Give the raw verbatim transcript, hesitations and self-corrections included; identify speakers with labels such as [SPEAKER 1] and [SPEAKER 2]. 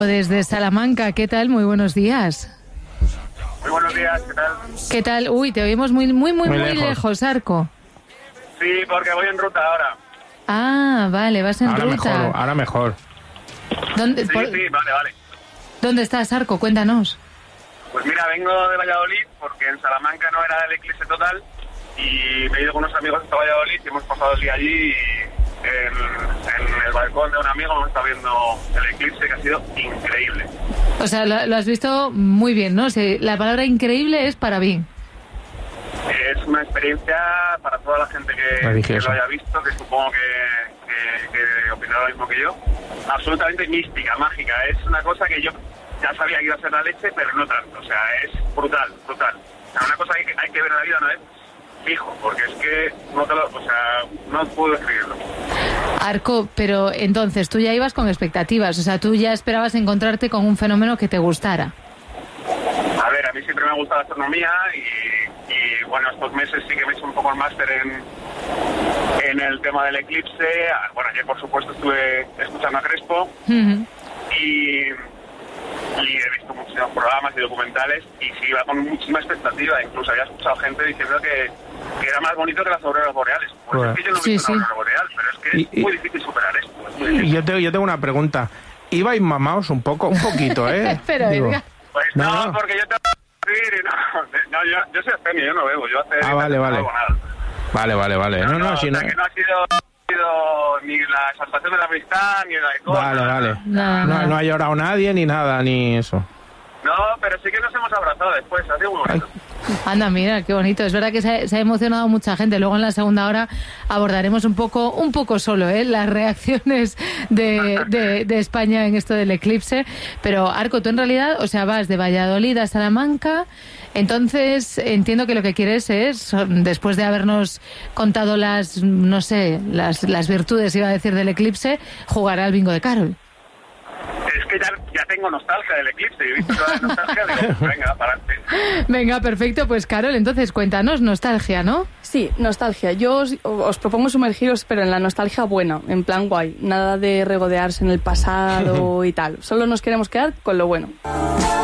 [SPEAKER 1] Desde Salamanca, ¿qué tal? Muy buenos días.
[SPEAKER 2] Muy buenos días, ¿qué tal?
[SPEAKER 1] ¿Qué tal? Uy, te oímos muy, muy, muy, muy,
[SPEAKER 3] Muy
[SPEAKER 1] lejos.
[SPEAKER 3] lejos,
[SPEAKER 1] Arco.
[SPEAKER 2] Sí, porque voy en ruta ahora.
[SPEAKER 1] Ah, vale, vas en
[SPEAKER 3] Ahora
[SPEAKER 1] ruta.
[SPEAKER 3] mejor, ahora mejor.
[SPEAKER 1] ¿Dónde,
[SPEAKER 2] Sí,
[SPEAKER 1] por-
[SPEAKER 2] sí, vale, vale.
[SPEAKER 1] ¿Dónde estás, Arco? Cuéntanos.
[SPEAKER 2] Pues mira, vengo de Valladolid porque en Salamanca no era el eclipse total y me he ido con unos amigos hasta Valladolid y hemos pasado el día allí y en, en el balcón de un amigo hemos estado viendo el eclipse, que ha sido increíble.
[SPEAKER 1] O sea, lo, lo has visto muy bien, ¿no? O sea, la palabra increíble es para bien.
[SPEAKER 2] Es una experiencia para toda la gente que, que
[SPEAKER 3] Religiosa.
[SPEAKER 2] lo haya visto, que supongo que, que, que opinará lo mismo que yo. Absolutamente mística, mágica. Es una cosa que yo ya sabía que iba a ser la leche, pero no tanto. O sea, es brutal, brutal. O sea, una cosa que hay que ver en la vida no es fijo, porque es que no te lo, o sea, no puedo escribirlo.
[SPEAKER 1] Arco, pero entonces tú ya ibas con expectativas, o sea, tú ya esperabas encontrarte con un fenómeno que te gustara.
[SPEAKER 2] A ver, a mí siempre me ha gustado la astronomía y, y bueno, estos meses sí que me he hecho un poco el máster en, en el tema del eclipse. Bueno, ayer por supuesto estuve escuchando a Crespo
[SPEAKER 1] Ujú.
[SPEAKER 2] y, y he visto muchísimos programas y documentales y sí iba con muchísima expectativa. Incluso había escuchado gente diciendo que, que era más bonito que las auroras boreales. Pues
[SPEAKER 3] Bueno.
[SPEAKER 2] es que yo no he
[SPEAKER 1] Sí,
[SPEAKER 2] visto
[SPEAKER 1] sí.
[SPEAKER 2] una aurora boreal, pero es que
[SPEAKER 3] Y-
[SPEAKER 2] es
[SPEAKER 3] y-
[SPEAKER 2] muy difícil superar esto. Es muy
[SPEAKER 3] Y
[SPEAKER 2] difícil.
[SPEAKER 3] yo, te, yo tengo una pregunta. ¿Ibais mamaos un poco? Un poquito, ¿eh?
[SPEAKER 1] Pero,
[SPEAKER 3] Digo,
[SPEAKER 1] Edgar.
[SPEAKER 2] Pues no,
[SPEAKER 3] No, no.
[SPEAKER 2] porque yo te voy a decir y no, no yo, yo soy abstemio, yo no bebo, yo hace
[SPEAKER 3] Ah, vale,
[SPEAKER 2] no
[SPEAKER 3] vale.
[SPEAKER 2] hago nada.
[SPEAKER 3] Vale, vale, vale. No, no,
[SPEAKER 2] o
[SPEAKER 3] si
[SPEAKER 2] sea,
[SPEAKER 3] no...
[SPEAKER 2] que no ha sido, no ha sido ni la exaltación de la amistad, ni el alcohol.
[SPEAKER 3] Vale,
[SPEAKER 2] nada.
[SPEAKER 3] vale.
[SPEAKER 1] Nada,
[SPEAKER 3] No,
[SPEAKER 1] nada.
[SPEAKER 3] no ha llorado nadie, ni nada, ni eso.
[SPEAKER 2] No, pero sí que nos hemos abrazado después, ha sido muy bonito.
[SPEAKER 1] Anda, mira, qué bonito. Es verdad que se ha, se ha emocionado mucha gente. Luego en la segunda hora abordaremos un poco, un poco solo, ¿eh? las reacciones de, de, de España en esto del eclipse. Pero, Arco, tú en realidad, o sea, vas de Valladolid a Salamanca. Entonces, entiendo que lo que quieres es, después de habernos contado las, no sé, las, las virtudes, iba a decir, del eclipse, jugar al bingo de Carol.
[SPEAKER 2] Es que ya, ya tengo nostalgia del eclipse, y he visto toda la nostalgia, digo, pues venga, para adelante.
[SPEAKER 1] Venga, perfecto. Pues, Carol, entonces cuéntanos, nostalgia, ¿no?
[SPEAKER 4] Sí, nostalgia. Yo os, os propongo sumergiros, pero en la nostalgia buena, en plan guay. Nada de regodearse en el pasado y tal. Solo nos queremos quedar con lo bueno.